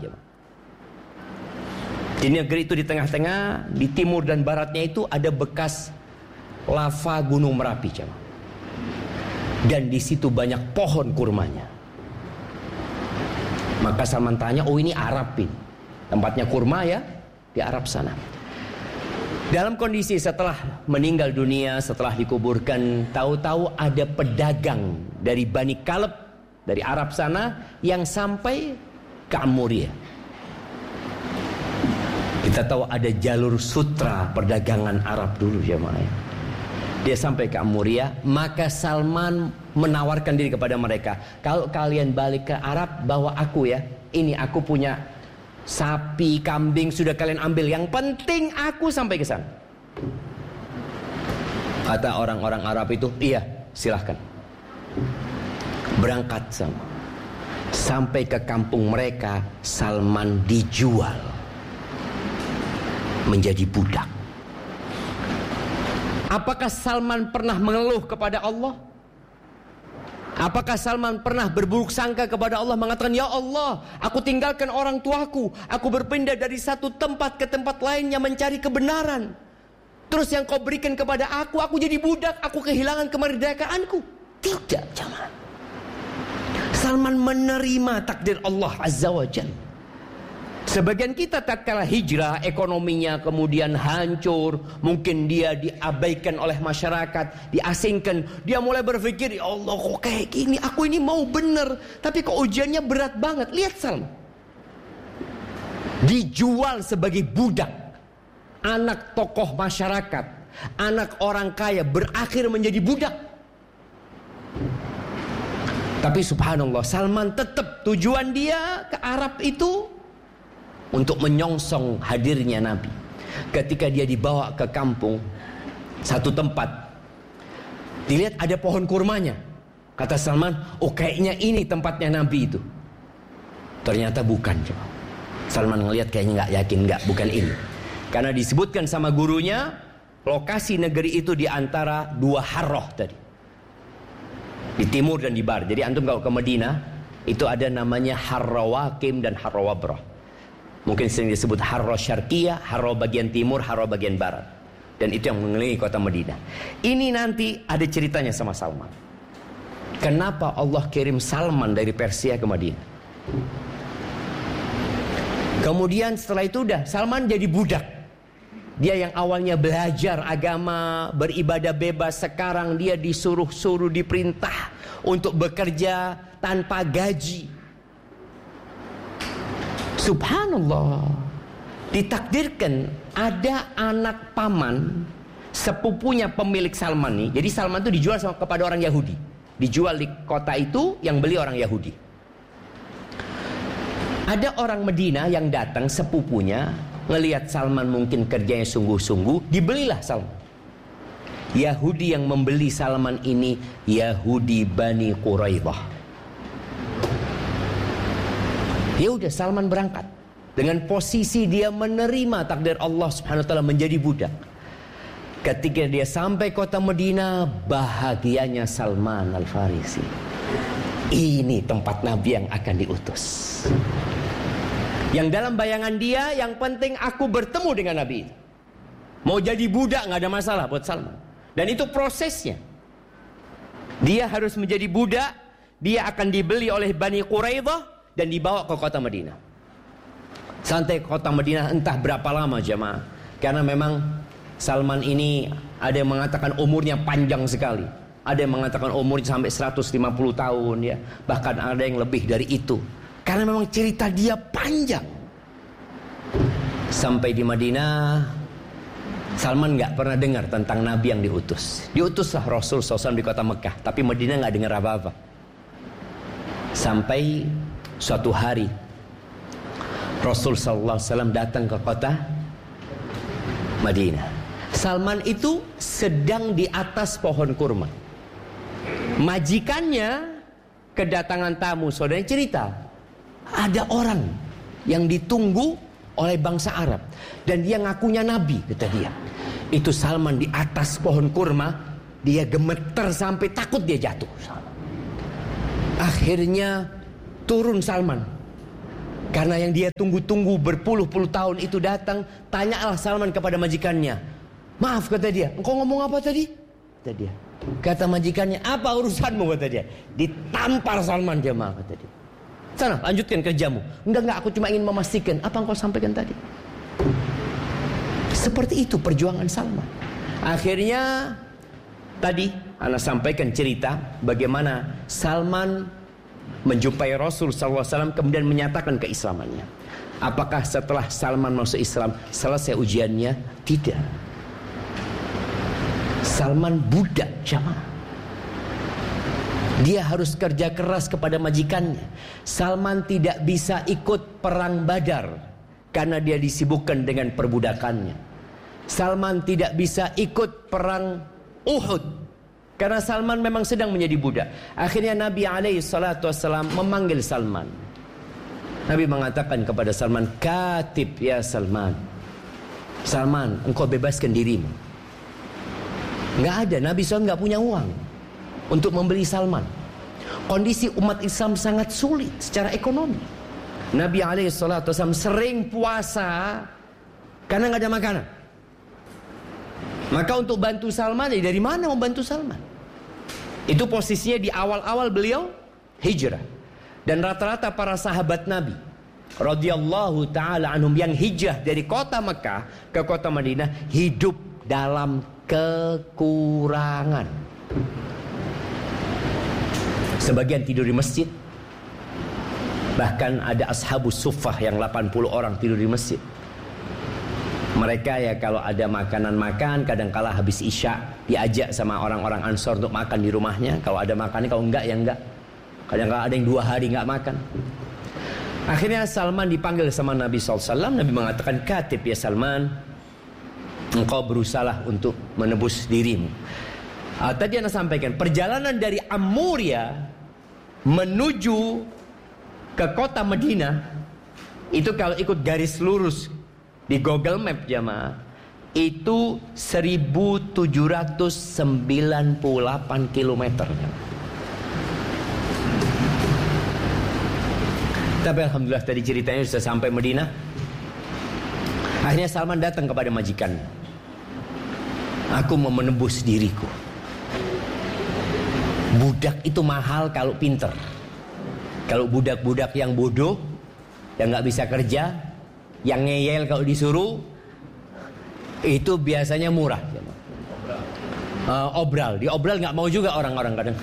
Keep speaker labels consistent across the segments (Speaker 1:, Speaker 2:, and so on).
Speaker 1: Di negeri itu di tengah-tengah, di timur dan baratnya itu ada bekas lava gunung Merapi, jemaah. Dan di situ banyak pohon kurmanya. Maka Salman tanya, oh ini Arab ini, tempatnya kurma ya, di Arab sana. Dalam kondisi setelah meninggal dunia, setelah dikuburkan, tahu-tahu ada pedagang dari Bani Kaleb, dari Arab sana, yang sampai ke Amuria. Kita tahu ada jalur sutra perdagangan Arab dulu, jemaah. Dia sampai ke Amuria, maka Salman menawarkan diri kepada mereka. Kalau kalian balik ke Arab, bawa aku ya. Ini aku punya sapi, kambing, sudah kalian ambil. Yang penting aku sampai ke sana. Kata orang-orang Arab itu, iya silahkan. Berangkat sama. Sampai ke kampung mereka, Salman dijual menjadi budak. Apakah Salman pernah mengeluh kepada Allah? Apakah Salman pernah berburuk sangka kepada Allah, mengatakan, ya Allah, aku tinggalkan orang tuaku, aku berpindah dari satu tempat ke tempat lainnya mencari kebenaran, terus yang kau berikan kepada aku jadi budak, aku kehilangan kemerdekaanku? Tidak, jangan. Salman menerima takdir Allah Azza wa Jalla. Sebagian kita tatkala hijrah, ekonominya kemudian hancur, mungkin dia diabaikan oleh masyarakat, diasingkan, dia mulai berpikir, ya Allah kok kayak gini, aku ini mau bener, tapi kok ujiannya berat banget. Lihat Salman, dijual sebagai budak, anak tokoh masyarakat, anak orang kaya, berakhir menjadi budak. Tapi subhanallah, Salman tetap tujuan dia ke Arab itu untuk menyongsong hadirnya Nabi. Ketika dia dibawa ke kampung, satu tempat, dilihat ada pohon kurmanya. Kata Salman, oh kayaknya ini tempatnya Nabi itu. Ternyata bukan. Salman ngelihat kayaknya nggak yakin, bukan ini. Karena disebutkan sama gurunya, lokasi negeri itu di antara dua harroh tadi, di timur dan di barat. Jadi antum kalau ke Madinah, itu ada namanya Harrawakim dan Harrawabrah. Mungkin sering disebut Harra Syarqiyah, Harra bagian timur, Harra bagian barat. Dan itu yang mengelilingi kota Madinah. Ini nanti ada ceritanya sama Salman. Kenapa Allah kirim Salman dari Persia ke Madinah? Kemudian setelah itu udah, Salman jadi budak. Dia yang awalnya belajar agama, beribadah bebas, sekarang dia disuruh-suruh, diperintah untuk bekerja tanpa gaji. Subhanallah, ditakdirkan ada anak paman sepupunya pemilik Salman nih. Jadi Salman itu dijual kepada orang Yahudi, dijual di kota itu, yang beli orang Yahudi. Ada orang Medina yang datang, sepupunya, ngelihat Salman mungkin kerjanya sungguh-sungguh, dibelilah Salman. Yahudi yang membeli Salman ini Yahudi Bani Quraidah. Ya udah, Salman berangkat dengan posisi dia menerima takdir Allah Subhanahu wa taala menjadi budak. Ketika dia sampai kota Madinah, bahagianya Salman Al-Farisi. Ini tempat Nabi yang akan diutus. Yang dalam bayangan dia, yang penting aku bertemu dengan Nabi. Mau jadi budak nggak ada masalah buat Salman. Dan itu prosesnya. Dia harus menjadi budak, dia akan dibeli oleh Bani Quraidah dan dibawa ke kota Madinah. Sampai kota Madinah entah berapa lama jemaah. Karena memang Salman ini ada yang mengatakan umurnya panjang sekali. Ada yang mengatakan umurnya sampai 150 tahun ya. Bahkan ada yang lebih dari itu. Karena memang cerita dia panjang. Sampai di Madinah, Salman nggak pernah dengar tentang Nabi yang diutus. Diutuslah Rasul SAW di kota Mekah, tapi Madinah nggak dengar apa-apa. Sampai suatu hari Rasul SAW datang ke kota Madinah. Salman itu sedang di atas pohon kurma. Majikannya kedatangan tamu. Saudaranya cerita, ada orang yang ditunggu oleh bangsa Arab dan dia ngakunya Nabi, kata dia. Itu Salman di atas pohon kurma, dia gemeter sampai takut dia jatuh. Akhirnya turun Salman, Karena yang dia tunggu-tunggu berpuluh-puluh tahun itu datang. Tanyalah Salman kepada majikannya. Maaf, kata dia, engkau ngomong apa tadi? Kata dia. Kata majikannya, apa urusanmu, kata dia. Ditampar Salman jemaah, kata dia. Sana, lanjutkan kerjamu. Enggak, aku cuma ingin memastikan apa engkau sampaikan tadi. Seperti itu perjuangan Salman. Akhirnya tadi Ana sampaikan cerita bagaimana Salman menjumpai Rasul SAW kemudian menyatakan keislamannya. Apakah setelah Salman masuk Islam selesai ujiannya? Tidak. Salman budak jamaah. Dia harus kerja keras kepada majikannya. Salman tidak bisa ikut perang Badar karena dia disibukkan dengan perbudakannya. Salman tidak bisa ikut perang Uhud karena Salman memang sedang menjadi budak. Akhirnya Nabi SAW memanggil Salman. Nabi mengatakan kepada Salman, "Katib ya Salman. Salman, engkau bebaskan dirimu." Nggak ada, Nabi SAW nggak punya uang untuk membeli Salman. Kondisi umat Islam sangat sulit secara ekonomi. Nabi SAW sering puasa karena nggak ada makanan. Maka untuk bantu Salman, dari mana mau bantu Salman? Itu posisinya di awal-awal beliau hijrah. Dan rata-rata para sahabat Nabi radhiyallahu ta'ala anhum yang hijrah dari kota Mekah ke kota Madinah hidup dalam kekurangan. Sebagian tidur di masjid. Bahkan ada ashabus suffah yang 80 orang tidur di masjid. Mereka ya kalau ada makanan makan, kadang-kala habis isya diajak sama orang-orang Ansor untuk makan di rumahnya. Kalau ada makannya, kalau enggak ya enggak. Kadang-kala ada yang 2 hari enggak makan. Akhirnya Salman dipanggil sama Nabi SAW. Nabi mengatakan, "Katib ya Salman, engkau berusaha untuk menebus dirimu." Tadi Anda sampaikan, perjalanan dari Amuria menuju ke kota Madinah itu kalau ikut garis lurus di Google Map jamaah itu 1798 km. Tapi alhamdulillah tadi ceritanya sudah sampai Madinah. Akhirnya Salman datang kepada majikannya. "Aku mau menebus diriku." Budak itu mahal kalau pinter. Kalau budak-budak yang bodoh, yang nggak bisa kerja, yang ngeyel kalau disuruh, itu biasanya murah. Obral, diobral nggak mau juga orang-orang kadang.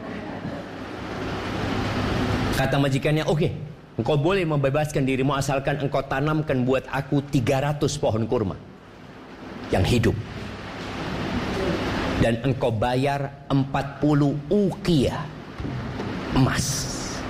Speaker 1: Kata majikannya, "Oke, engkau boleh membebaskan dirimu asalkan engkau tanamkan buat aku 300 pohon kurma yang hidup. Dan engkau bayar 40 uqiyah emas."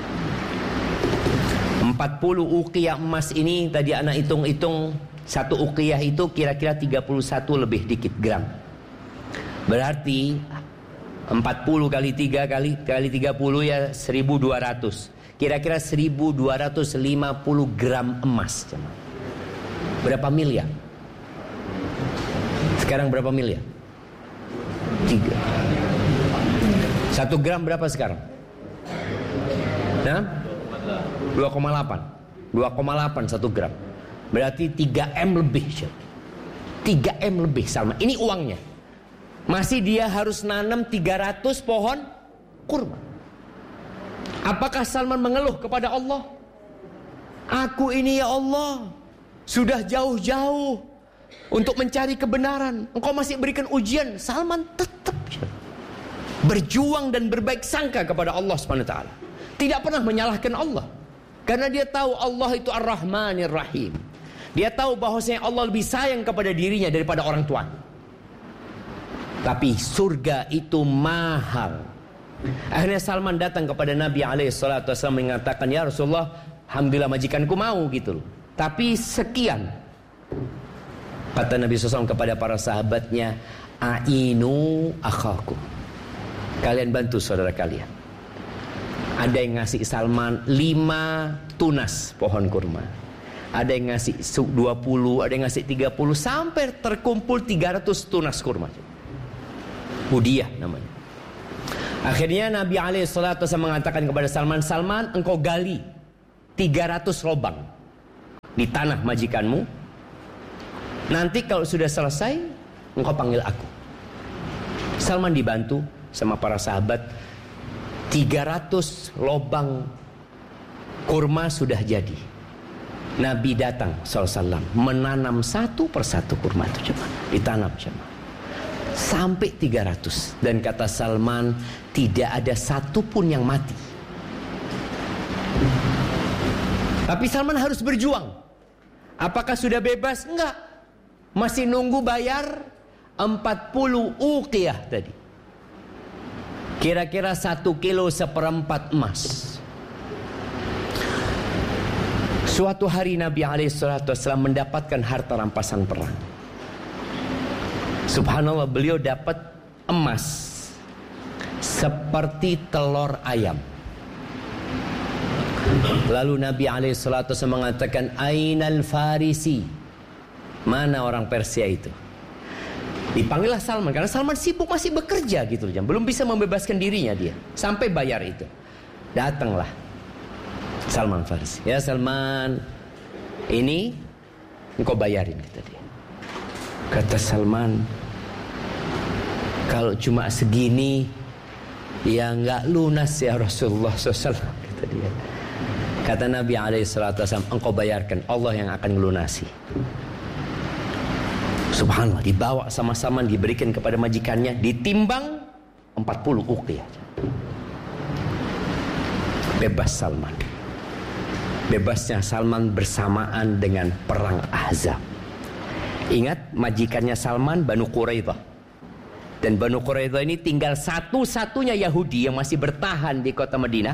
Speaker 1: 40 uqiyah emas ini tadi anak hitung-hitung, satu uqiyah itu kira-kira 31 lebih dikit gram. Berarti 40 kali 3 kali 30 ya 1200. Kira-kira 1250 gram emas. Berapa miliar? Sekarang berapa miliar? 3. 1 gram berapa sekarang? Nah? 2,8 1 gram. Berarti 3M lebih. 3M lebih Salman. Ini uangnya. Masih dia harus nanam 300 pohon kurma. Apakah Salman mengeluh kepada Allah? "Aku ini ya Allah sudah jauh-jauh untuk mencari kebenaran. Engkau masih berikan ujian." Salman tetap berjuang dan berbaik sangka kepada Allah SWT. Tidak pernah menyalahkan Allah. Karena dia tahu Allah itu Ar-Rahmanir Rahim. Dia tahu bahwasanya Allah lebih sayang kepada dirinya daripada orang tuanya. Tapi surga itu mahal. Akhirnya Salman datang kepada Nabi SAW mengatakan, "Ya Rasulullah, alhamdulillah majikanku mau gitu loh. Tapi sekian." Kata Nabi SAW kepada para sahabatnya, "A'inu akhakum." Kalian bantu saudara kalian. Ada yang ngasih Salman 5 tunas pohon kurma. Ada yang ngasih 20, ada yang ngasih 30, sampai terkumpul 300 tunas kurma. Hudiyah namanya. Akhirnya Nabi SAW mengatakan kepada Salman, "Salman, engkau gali 300 lubang di tanah majikanmu. Nanti kalau sudah selesai, engkau panggil aku. Salman dibantu sama para sahabat. 300 lubang kurma sudah jadi. Nabi datang SAW menanam satu persatu kurma itu, coba ditanam coba. Sampai 300. Dan kata Salman, tidak ada satupun yang mati. Tapi Salman harus berjuang. Apakah sudah bebas? Enggak. Masih nunggu bayar 40 uqiyah tadi. Kira-kira 1 kilo 1/4 emas. Suatu hari Nabi SAW mendapatkan harta rampasan perang. Subhanallah, beliau dapat emas seperti telur ayam. Lalu Nabi SAW mengatakan, Ainal Farisi, mana orang Persia itu? Dipanggillah Salman, karena Salman sibuk masih bekerja gitu, belum bisa membebaskan dirinya dia sampai bayar itu. Datanglah Salman Farisi. Ya Salman, ini engkau bayarin, kata dia. Kata Salman, kalau cuma segini ya nggak lunas ya Rasulullah SAW, kata dia. Kata Nabi SAW, engkau bayarkan, Allah yang akan melunasi. Subhanallah, dibawa sama-sama, diberikan kepada majikannya, ditimbang 40 uqiyah. Bebas Salman. Bebasnya Salman bersamaan dengan perang Ahzab. Ingat, majikannya Salman Banu Quraidah. Dan Banu Quraidah ini tinggal satu-satunya Yahudi yang masih bertahan di kota Madinah.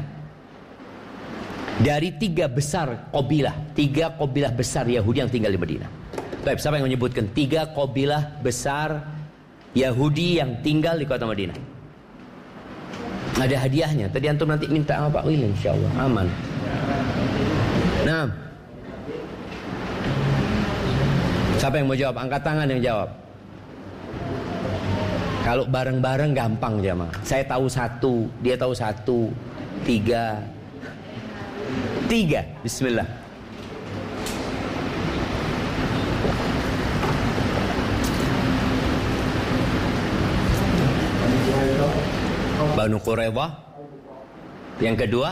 Speaker 1: Dari 3 besar qabilah, 3 qabilah besar Yahudi yang tinggal di Madinah. Baik, siapa yang menyebutkan 3 qabilah besar Yahudi yang tinggal di kota Madinah? Ada hadiahnya. Tadi antum nanti minta sama Pak Wil, insyaallah aman. Nah, siapa yang mau jawab? Angkat tangan yang jawab. Kalau bareng-bareng gampang jamaah. Saya tahu 1, dia tahu 1, 3. Bismillah. Banu Quraidah. Yang kedua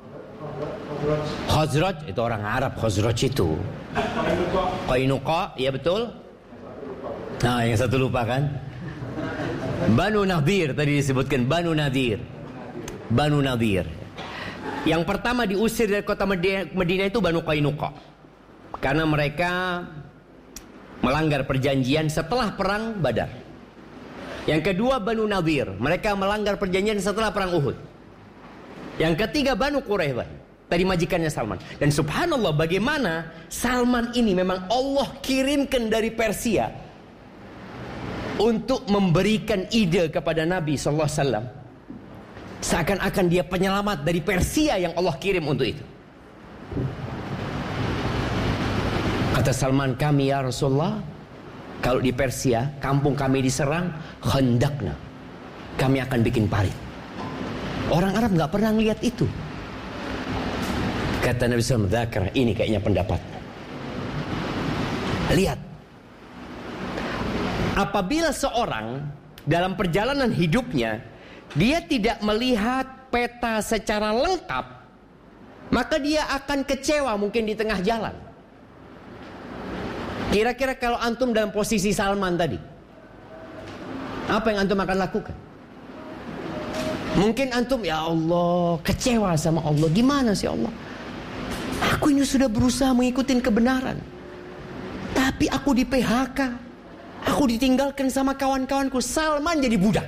Speaker 1: Khazraj, itu orang Arab. Khazraj itu Qainuqa, ya betul. Nah, yang satu lupa kan, Banu Nadir. Tadi disebutkan Banu Nadir. Banu Nadir. Yang pertama diusir dari kota Madinah itu Banu Qainuqa, karena mereka melanggar perjanjian setelah perang Badar. Yang kedua Banu Nadir, mereka melanggar perjanjian setelah perang Uhud. Yang ketiga Banu Quraidah, tadi majikannya Salman. Dan subhanallah, bagaimana Salman ini memang Allah kirimkan dari Persia untuk memberikan ide kepada Nabi SAW. Seakan-akan dia penyelamat dari Persia yang Allah kirim untuk itu. Kata Salman, kami ya Rasulullah, kalau di Persia kampung kami diserang, hendaknya kami akan bikin parit. Orang Arab gak pernah lihat itu. Kata Nabi SAW, dzakar, ini kayaknya pendapat. Lihat, apabila seorang dalam perjalanan hidupnya dia tidak melihat peta secara lengkap, maka dia akan kecewa mungkin di tengah jalan. Kira-kira kalau antum dalam posisi Salman tadi, apa yang antum akan lakukan? Mungkin antum, ya Allah, kecewa sama Allah. Gimana sih Allah? Aku ini sudah berusaha mengikuti kebenaran, tapi aku di PHK, aku ditinggalkan sama kawan-kawanku. Salman jadi budak.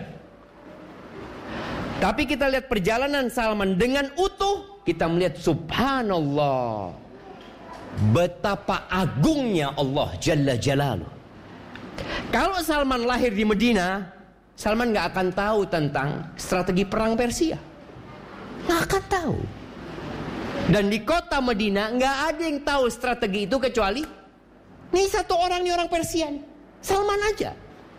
Speaker 1: Tapi kita lihat perjalanan Salman dengan utuh, kita melihat subhanallah, betapa agungnya Allah Jalla Jalaluh. Kalau Salman lahir di Madinah, Salman gak akan tahu tentang strategi perang Persia. Gak akan tahu. Dan di kota Madinah gak ada yang tahu strategi itu kecuali nih satu orang, nih orang Persia nih, Salman aja.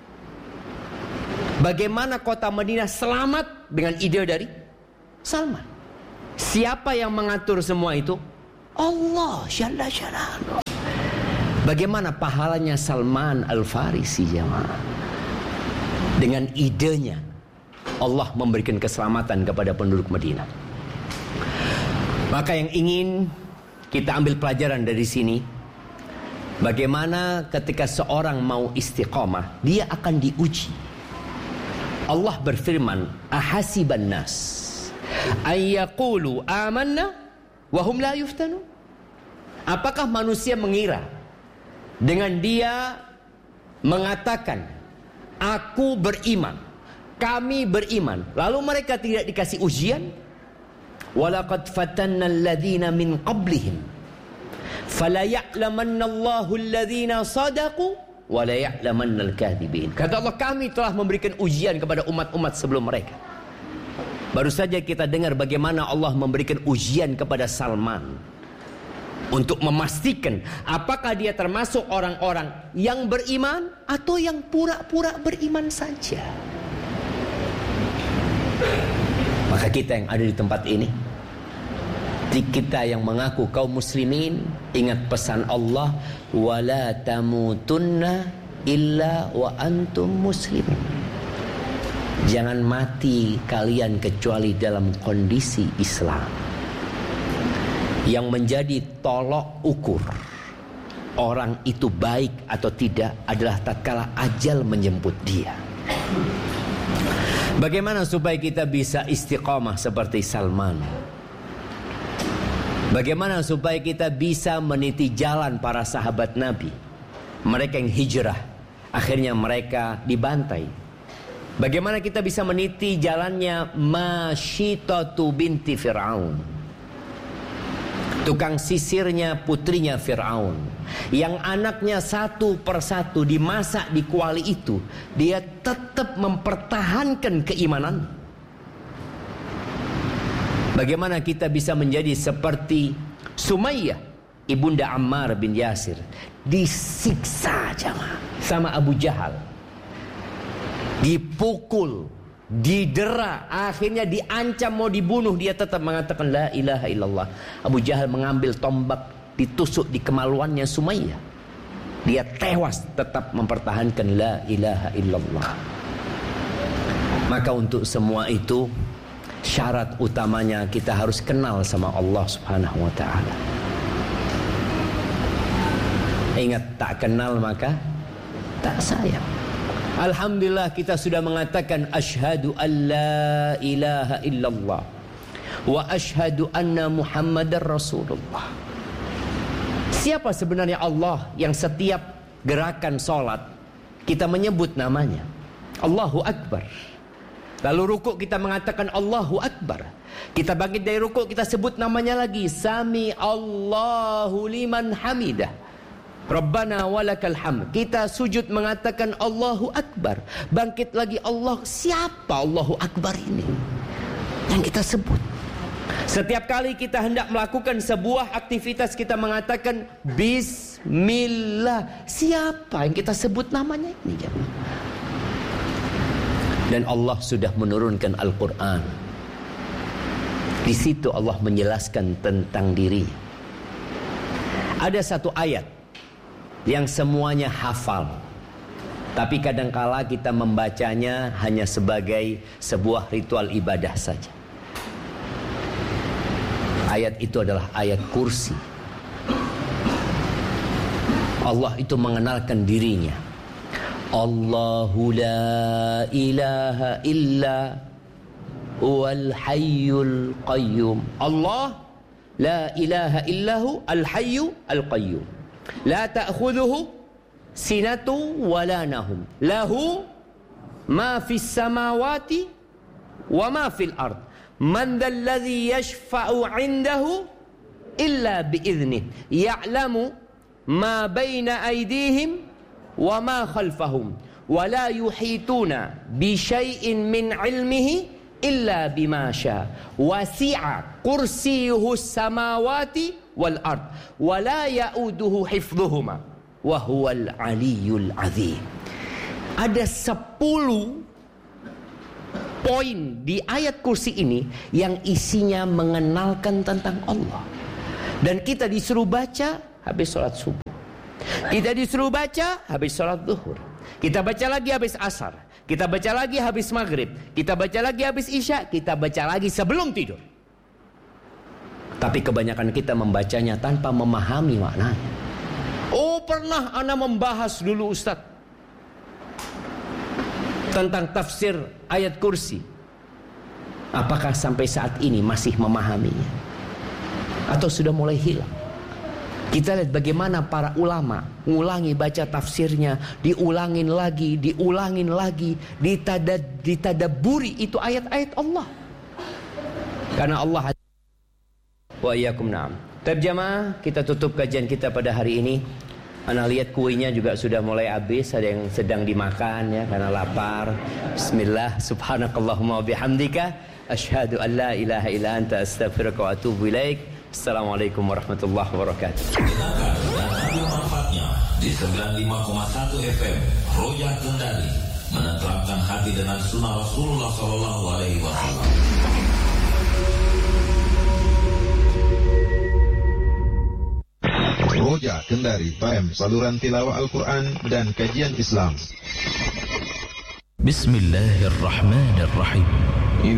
Speaker 1: Bagaimana kota Madinah selamat dengan ide dari Salman? Siapa yang mengatur semua itu? Allah Jalla Jalaluhu. Bagaimana pahalanya Salman Al-Farisi jemaah? Dengan idenya Allah memberikan keselamatan kepada penduduk Madinah. Maka yang ingin kita ambil pelajaran dari sini, bagaimana ketika seorang mau istiqamah, dia akan diuji. Allah berfirman, ahasiban nas ayyaqulu amanna wa hum la yuftanu. Apakah manusia mengira dengan dia mengatakan aku beriman, kami beriman, lalu mereka tidak dikasih ujian? Walaqad fatanna alladhina min qablihim fala ya'lamanna Allahu alladhina sadaqu wa la ya'lamanna al-kadhibin. Kata Allah, kami telah memberikan ujian kepada umat-umat sebelum mereka. Baru saja kita dengar bagaimana Allah memberikan ujian kepada Salman untuk memastikan apakah dia termasuk orang-orang yang beriman atau yang pura-pura beriman saja. Maka kita yang ada di tempat ini, kita yang mengaku kaum muslimin, ingat pesan Allah, wala tamutunna illa wa antum muslimun. Jangan mati kalian kecuali dalam kondisi Islam. Yang menjadi tolok ukur orang itu baik atau tidak adalah tatkala ajal menjemput dia. Bagaimana supaya kita bisa istiqamah seperti Salman? Bagaimana supaya kita bisa meniti jalan para sahabat Nabi? Mereka yang hijrah, akhirnya mereka dibantai. Bagaimana kita bisa meniti jalannya Masyitatu binti Fir'aun, tukang sisirnya putrinya Fir'aun, yang anaknya satu persatu dimasak di kuali itu, dia tetap mempertahankan keimanan. Bagaimana kita bisa menjadi seperti Sumayyah, ibunda Ammar bin Yasir, disiksa jamaah sama Abu Jahal, dipukul, didera, akhirnya diancam mau dibunuh, dia tetap mengatakan la ilaha illallah. Abu Jahal mengambil tombak, ditusuk di kemaluannya Sumayyah, dia tewas tetap mempertahankan la ilaha illallah. Maka untuk semua itu, syarat utamanya kita harus kenal sama Allah Subhanahu wa ta'ala. Ingat, tak kenal maka tak sayang. Alhamdulillah kita sudah mengatakan asyhadu an la ilaha illallah wa asyhadu anna Muhammadar Rasulullah. Siapa sebenarnya Allah yang setiap gerakan salat kita menyebut namanya? Allahu Akbar. Lalu rukuk kita mengatakan Allahu Akbar. Kita bangkit dari rukuk kita sebut namanya lagi, Sami Allahu liman hamidah, Rabbana walakal hamd. Kita sujud mengatakan Allahu Akbar. Bangkit lagi Allah. Siapa Allahu Akbar ini yang kita sebut? Setiap kali kita hendak melakukan sebuah aktivitas kita mengatakan Bismillah. Siapa yang kita sebut namanya ini? Dan Allah sudah menurunkan Al-Quran. Di situ Allah menjelaskan tentang dirinya. Ada satu ayat yang semuanya hafal, tapi kadangkala kita membacanya hanya sebagai sebuah ritual ibadah saja. Ayat itu adalah ayat kursi. Allah itu mengenalkan dirinya. Allahu la ilaha illa huwal hayyul qayyum. Allah la ilaha illahu al hayyu al qayyum. La ta'khudhuhu sinatu wa la nahum. Lahu ma fis samawati wa ma fil ard. Man dhal ladzi yashfa'u 'indahu illa bi idhnihi. Ya'lamu ma baina aydihim wa ma khalfahum wa la yuhituna bi syai'in min 'ilmihi illa bima syaa. Wasi'a kursiyyuhu samawati wal ard wa la ya'uduhu hifdhuhuma wa huwal 'aliyyul 'azim. Ada 10 poin di ayat kursi ini yang isinya mengenalkan tentang Allah. Dan kita disuruh baca habis sholat subuh. Kita disuruh baca habis sholat zuhur. Kita baca lagi habis asar. Kita baca lagi habis maghrib. Kita baca lagi habis isya. Kita baca lagi sebelum tidur. Tapi kebanyakan kita membacanya tanpa memahami maknanya. Oh, pernah ana membahas dulu Ustaz tentang tafsir ayat kursi. Apakah sampai saat ini masih memahaminya? Atau sudah mulai hilang? Kita lihat bagaimana para ulama ulangi baca tafsirnya, diulangin lagi, ditadaburi itu ayat-ayat Allah. Karena Allah wa iyyakum na'am. Terjemah, kita tutup kajian kita pada hari ini. Ana lihat kuenya juga sudah mulai habis, ada yang sedang dimakan ya karena lapar. Bismillah, subhanakallahumma wa bihamdika asyhadu an la ilaha illa anta astaghfiruka wa atubu ilaik. Assalamualaikum warahmatullahi wabarakatuh.
Speaker 2: Dengarkan dan ambil manfaatnya di 95,1 FM Roja Kendari, menenteramkan hati dengan sunnah Rasulullah Sallallahu Alaihi Wasallam.
Speaker 3: Roja Kendari FM, saluran tilawah Al-Quran dan kajian Islam.
Speaker 4: Bismillahirrahmanirrahim.